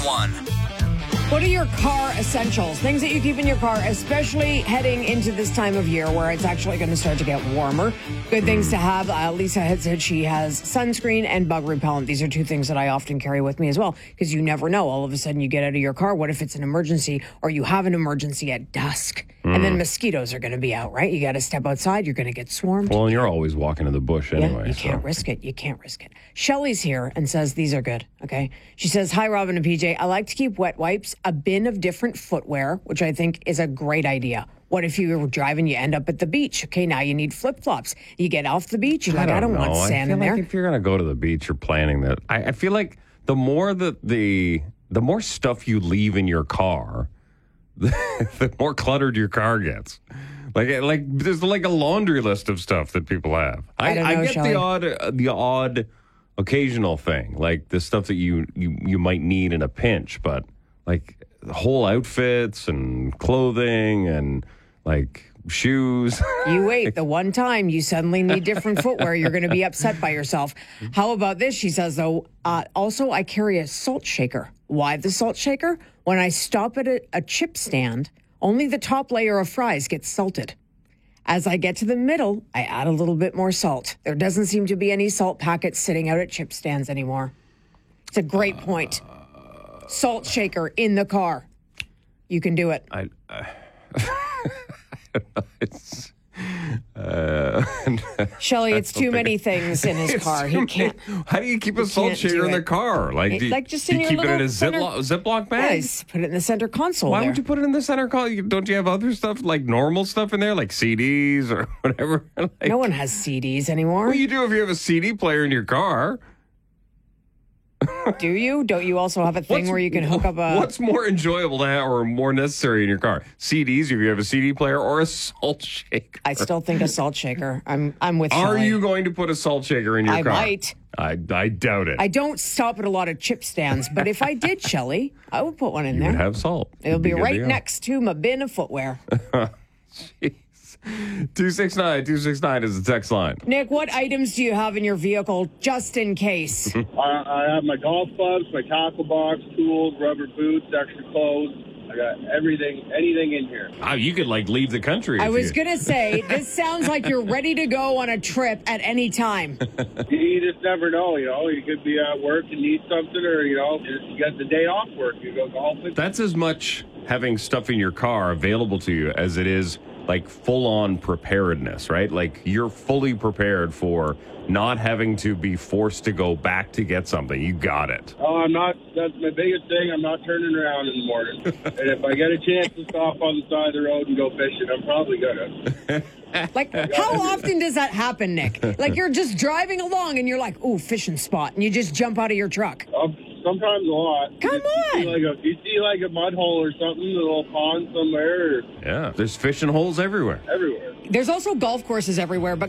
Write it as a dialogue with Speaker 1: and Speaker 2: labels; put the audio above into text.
Speaker 1: 911.
Speaker 2: What are your car essentials? Things that you keep in your car, especially heading into this time of year where it's actually going to start to get warmer. Good things to have. Lisa had said she has sunscreen and bug repellent. These are two things that I often carry with me as well, because you never know. All of a sudden you get out of your car. What if it's an emergency, or you have an emergency at dusk? And then mosquitoes are going to be out, right? You got to step outside. You're going to get swarmed.
Speaker 3: Well, and you're always walking in the bush anyway.
Speaker 2: Yeah, you can't risk it. You can't risk it. Shelly's here and says these are good, okay? She says, hi, Robin and PJ. I like to keep wet wipes, a bin of different footwear, which I think is a great idea. What if you were driving, you end up at the beach? Okay, now you need flip-flops. You get off the beach, you're like, I don't want sand in there.
Speaker 3: Like if you're going to go to the beach, you're planning that. I feel like the more the more stuff you leave in your car, the more cluttered your car gets. Like there's like a laundry list of stuff that people have.
Speaker 2: I don't know,
Speaker 3: I get
Speaker 2: Shelley.
Speaker 3: the odd occasional thing, like the stuff that you might need in a pinch, but like whole outfits and clothing and like shoes.
Speaker 2: You wait. The one time you suddenly need different footwear, you're going to be upset by yourself. How about this? She says, though, also I carry a salt shaker. Why the salt shaker? When I stop at a chip stand, only the top layer of fries gets salted. As I get to the middle, I add a little bit more salt. There doesn't seem to be any salt packets sitting out at chip stands anymore. It's a great point. Salt shaker in the car. You can do it. Shelley, it's too many things in his car. He can't.
Speaker 3: How do you keep a salt shaker in the car? Like,
Speaker 2: like just in
Speaker 3: you
Speaker 2: your
Speaker 3: keep it in a
Speaker 2: little
Speaker 3: Ziploc bag?
Speaker 2: Yes, put it in the center console.
Speaker 3: Why
Speaker 2: there.
Speaker 3: would you put it in the center console? Don't you have other stuff, like normal stuff in there, like CDs or whatever? Like,
Speaker 2: no one has CDs anymore.
Speaker 3: Well, you do if you have a CD player in your car.
Speaker 2: Do you? Don't you also have a thing where you can hook up a...
Speaker 3: What's more enjoyable to have or more necessary in your car? CDs, if you have a CD player, or a salt shaker?
Speaker 2: I still think a salt shaker. I'm with
Speaker 3: Are
Speaker 2: Shelley.
Speaker 3: you going to put a salt shaker in your car?
Speaker 2: I might.
Speaker 3: I doubt it.
Speaker 2: I don't stop at a lot of chip stands, but if I did, Shelley, I would put one in
Speaker 3: You
Speaker 2: there.
Speaker 3: would have salt.
Speaker 2: It'll be
Speaker 3: good
Speaker 2: right
Speaker 3: to go.
Speaker 2: next to my bin of footwear.
Speaker 3: Jeez. 269 is the text line.
Speaker 2: Nick, what items do you have in your vehicle just in case?
Speaker 4: I have my golf clubs, my tackle box, tools, rubber boots, extra clothes. I got anything in here.
Speaker 3: Oh, you could like leave the country.
Speaker 2: I was going to say, this sounds like you're ready to go on a trip at any time.
Speaker 4: You just never know, You could be at work and need something, or, you got the day off work. You go golfing.
Speaker 3: That's as much having stuff in your car available to you as it is like full-on preparedness, right? Like you're fully prepared for not having to be forced to go back to get something. You got it.
Speaker 4: Oh, I'm not. That's my biggest thing. I'm not turning around in the morning. And if I get a chance to stop on the side of the road and go fishing, I'm probably gonna.
Speaker 2: Like, how often does that happen, Nick? Like, you're just driving along and you're like, ooh, fishing spot, and you just jump out of your truck.
Speaker 4: Sometimes a lot.
Speaker 2: Come on.
Speaker 4: You see like a mud hole or something, a little pond somewhere.
Speaker 3: Yeah, there's fishing holes everywhere.
Speaker 4: Everywhere.
Speaker 2: There's also golf courses everywhere, but